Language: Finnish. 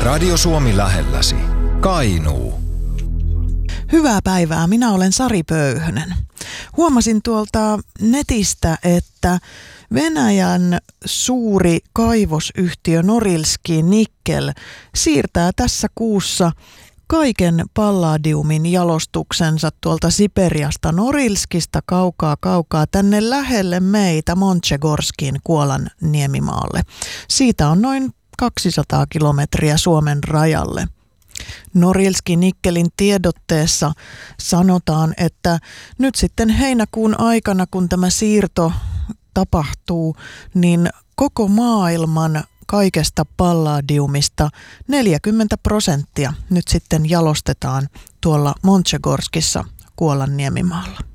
Radio Suomi lähelläsi. Kainuu. Hyvää päivää, minä olen Sari Pöyhönen. Huomasin tuolta netistä, että Venäjän suuri kaivosyhtiö Norilski Nickel siirtää tässä kuussa kaiken palladiumin jalostuksensa tuolta Siperiasta Norilskista kaukaa tänne lähelle meitä Montsegorskin Kuolan niemimaalle. Siitä on noin 200 kilometriä Suomen rajalle. Norilski Nickelin tiedotteessa sanotaan, että nyt sitten heinäkuun aikana, kun tämä siirto tapahtuu, niin koko maailman kaikesta palladiumista 40% nyt sitten jalostetaan tuolla Montsegorskissa Kuolan niemimaalla.